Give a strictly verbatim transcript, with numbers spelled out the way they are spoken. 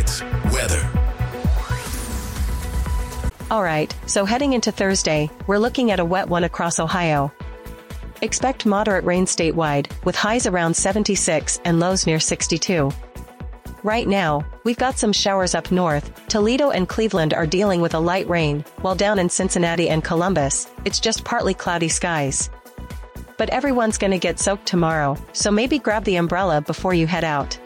Nuggets weather. Alright, so heading into Thursday, we're looking at a wet one across Ohio. Expect moderate rain statewide, with highs around seventy-six and lows near sixty-two. Right now, we've got some showers up north. Toledo and Cleveland are dealing with a light rain, while down in Cincinnati and Columbus, it's just partly cloudy skies. But everyone's gonna get soaked tomorrow, so maybe grab the umbrella before you head out.